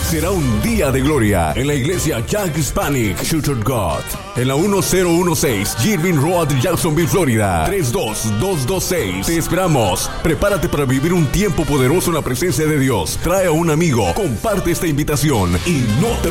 Será un día de gloria en la iglesia Jack Hispanic Church of God, en la 1016 Girvin Road, Jacksonville, Florida, 32226. Te esperamos. Prepárate para vivir un tiempo poderoso en la presencia de Dios. Trae a un amigo, comparte esta invitación y no te